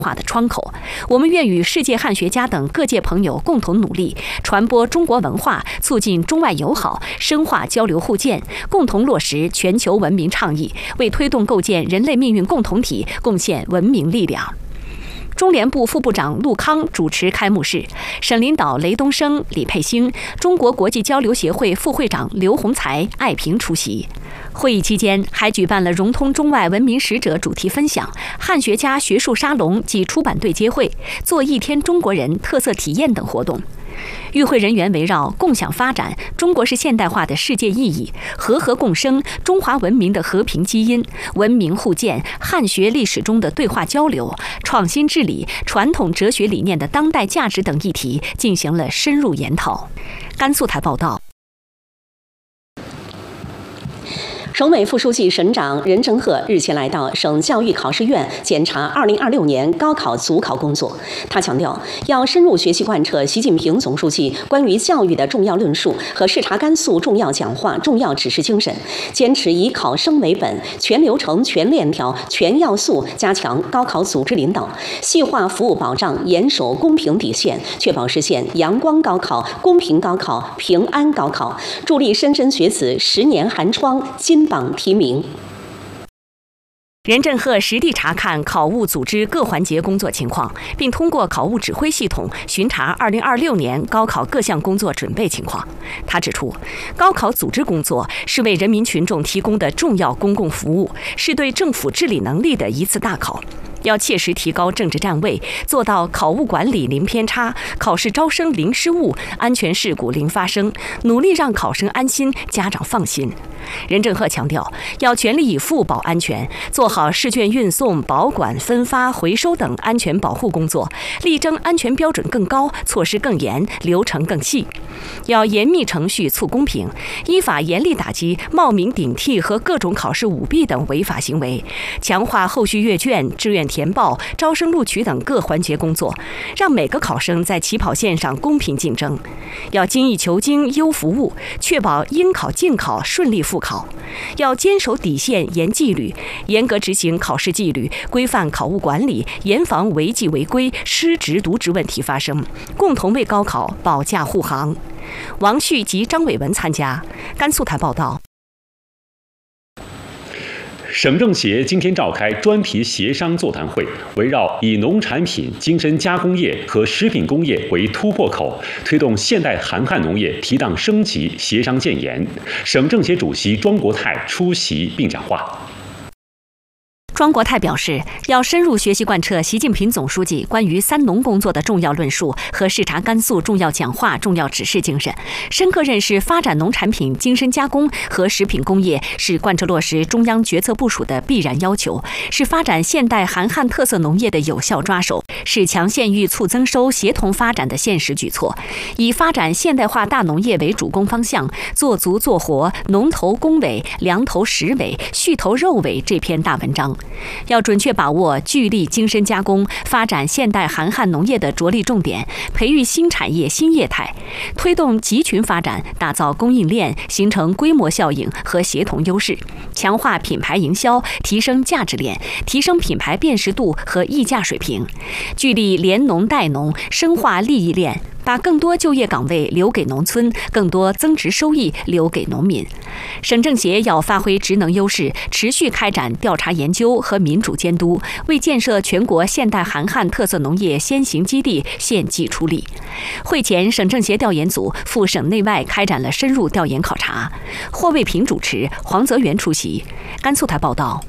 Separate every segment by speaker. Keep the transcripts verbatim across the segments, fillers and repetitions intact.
Speaker 1: 化的窗口，我们愿与世界汉学家等各界朋友共同努力，传播中国文化，促进中外友好，深化交流互鉴，共同落实全球文明倡议，为推动构建人类命运共同体贡献文明力量。中联部副部长陆康主持开幕式，省领导雷东升、李佩兴，中国国际交流协会副会长刘洪才、艾平出席。会议期间，还举办了融通中外文明使者主题分享、汉学家学术沙龙及出版对接会、做一天中国人特色体验等活动。与会人员围绕共享发展、中国式现代化的世界意义、和合共生、中华文明的和平基因、文明互鉴、汉学历史中的对话交流、创新治理、传统哲学理念的当代价值等议题进行了深入研讨。甘肃台报道。
Speaker 2: 省委副书记、省长任正鹤日前来到省教育考试院检查二零二六年高考组考工作。他强调，要深入学习贯彻习近平总书记关于教育的重要论述和视察甘肃重要讲话、重要指示精神，坚持以考生为本，全流程、全链条、全要素加强高考组织领导，细化服务保障，严守公平底线，确保实现阳光高考、公平高考、平安高考，助力莘莘学子十年寒窗金榜题名。
Speaker 1: 任正鹤实地查看考务组织各环节工作情况，并通过考务指挥系统巡查二零二六年高考各项工作准备情况。他指出，高考组织工作是为人民群众提供的重要公共服务，是对政府治理能力的一次大考。要切实提高政治站位，做到考务管理零偏差，考试招生零失误，安全事故零发生，努力让考生安心，家长放心。任正鹤强调，要全力以赴保安全，做好试卷运送、保管、分发、回收等安全保护工作，力争安全标准更高，措施更严，流程更细。要严密程序促公平，依法严厉打击冒名顶替和各种考试舞弊等违法行为，强化后续阅卷、志愿填报、招生录取等各环节工作，让每个考生在起跑线上公平竞争。要精益求精、优服务，确保应考尽考、顺利复考。要坚守底线、严纪律，严格执行考试纪律，规范考务管理，严防违纪违规、失职渎职问题发生，共同为高考保驾护航。王旭及张伟文参加。甘肃台报道。
Speaker 3: 省政协今天召开专题协商座谈会，围绕以农产品、精深加工业和食品工业为突破口，推动现代含汉农业提档升级协商建言。省政协主席庄国泰出席并讲话。
Speaker 1: 庄国泰表示，要深入学习贯彻习近平总书记关于三农工作的重要论述和视察甘肃重要讲话、重要指示精神，深刻认识发展农产品、精深加工和食品工业是贯彻落实中央决策部署的必然要求，是发展现代含汉特色农业的有效抓手，是强县域促增收协同发展的现实举措。以发展现代化大农业为主攻方向，做足做活农头工尾、粮头食尾、畜头肉尾这篇大文章。要准确把握聚力精深加工、发展现代含汉农业的着力重点，培育新产业新业态，推动集群发展，打造供应链，形成规模效应和协同优势，强化品牌营销，提升价值链，提升品牌辨识度和溢价水平，聚力联农带农，深化利益链，把更多就业岗位留给农村，更多增值收益留给农民。省政协要发挥职能优势，持续开展调查研究和民主监督，为建设全国现代含汉特色农业先行基地献计出力。会前，省政协调研组赴省内外开展了深入调研考察。霍卫平主持，黄泽元出席。甘肃台报道。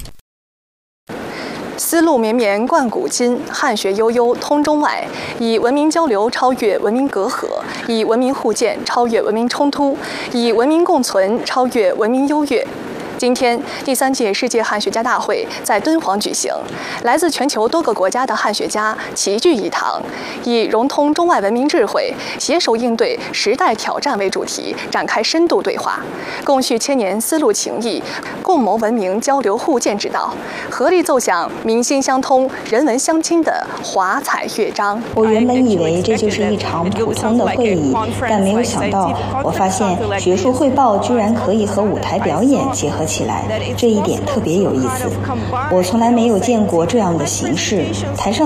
Speaker 4: 丝路绵绵贯古今，汉学悠悠通中外，以文明交流超越文明隔阂，以文明互鉴超越文明冲突，以文明共存超越文明优越。今天，第三届世界汉学家大会在敦煌举行，来自全球多个国家的汉学家齐聚一堂，以融通中外文明智慧，携手应对时代挑战为主题，展开深度对话，共叙千年丝路情谊，共谋文明交流互鉴之道，合力奏响民心相通、人文相亲的华彩乐章。
Speaker 5: 我原本以为这就是一场普通的会议，但没有想到，我发现学术汇报居然可以和舞台表演结合起来，这一点特别有意思。我从来没有见过这样的形式，台上